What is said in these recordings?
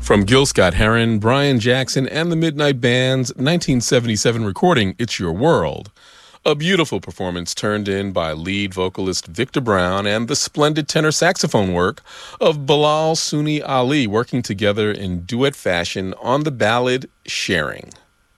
From Gil Scott-Heron, Brian Jackson, and the Midnight Band's 1977 recording, It's Your World. A beautiful performance turned in by lead vocalist Victor Brown and the splendid tenor saxophone work of Bilal Sunni Ali working together in duet fashion on the ballad Sharing.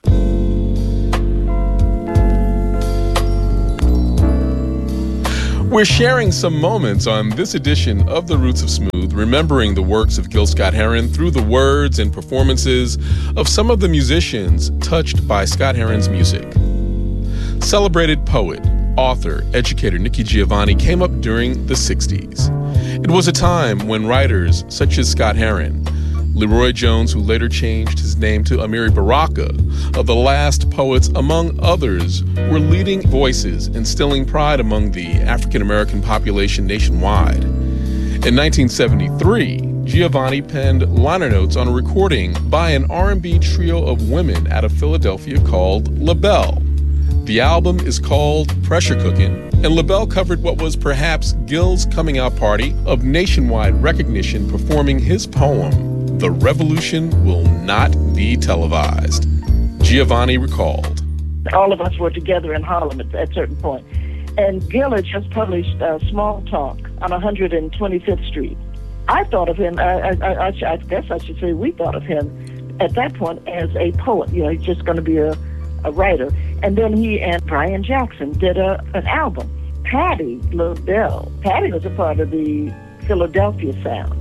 We're sharing some moments on this edition of The Roots of Smooth, remembering the works of Gil Scott-Heron through the words and performances of some of the musicians touched by Scott-Heron's music. Celebrated poet, author, educator Nikki Giovanni came up during the 60s. It was a time when writers such as Scott-Heron, Leroy Jones, who later changed his name to Amiri Baraka, of the last poets, among others, were leading voices, instilling pride among the African-American population nationwide. In 1973, Giovanni penned liner notes on a recording by an R&B trio of women out of Philadelphia called LaBelle. The album is called Pressure Cookin', and LaBelle covered what was perhaps Gil's coming out party of nationwide recognition, performing his poem, The Revolution Will Not Be Televised. Giovanni recalled. All of us were together in Harlem at a certain point, and Gil had just published Small Talk on 125th Street. I thought of him, I guess I should say we thought of him at that point as a poet. You know, he's just going to be a writer. And then he and Brian Jackson did an album. Patti LaBelle. Patti was a part of the Philadelphia sound.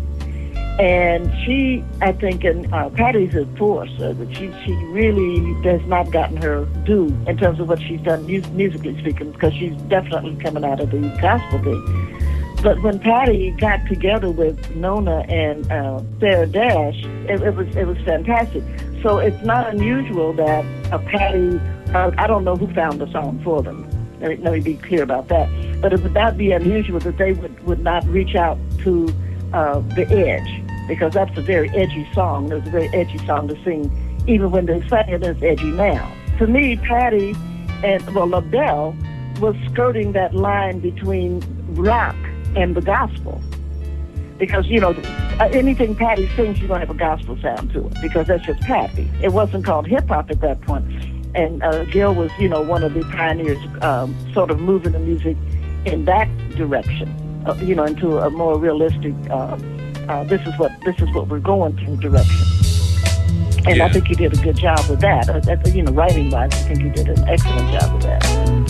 And she, I think, and Patti's a force. She really has not gotten her due in terms of what she's done musically speaking, because she's definitely coming out of the gospel thing. But when Patti got together with Nona and Sarah Dash, it was fantastic. So it's not unusual that a Patti, I don't know who found the song for them. Let me be clear about that. But it would not be unusual that they would not reach out to The Edge, because that's a very edgy song. It was a very edgy song to sing, even when they sang it, it's edgy now. To me, Patti and LaBelle was skirting that line between rock and the gospel. Because, you know, anything Patti sings, you're going to have a gospel sound to it, because that's just Patti. It wasn't called hip-hop at that point. And Gil was, you know, one of the pioneers sort of moving the music in that direction, you know, into a more realistic, this is what we're going through direction. And yeah. I think he did a good job with that. You know, writing-wise, I think he did an excellent job with that.